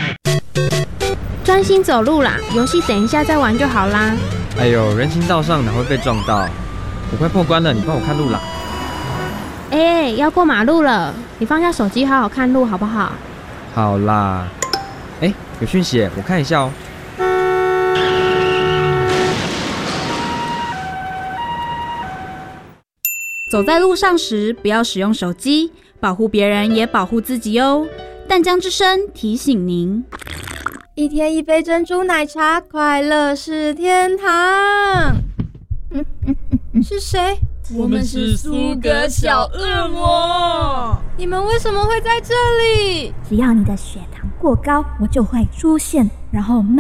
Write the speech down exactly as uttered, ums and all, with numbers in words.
专心走路啦，游戏等一下再玩就好啦。 哎呦，人行道上哪会被撞到？我快破关了，你帮我看路啦。 哎、欸，要过马路了，你放下手机，好好看路好不好？ 好啦。哎、欸，有讯息，我看一下哦。 走在路上时，不要使用手机，保护别人也保护自己哦。淡江之声提醒您： 一天一杯珍珠奶茶，快乐是天堂。是谁？ 我们是苏格小恶魔。 你们为什么会在这里？ 只要你的血糖过高，我就会出现，然后慢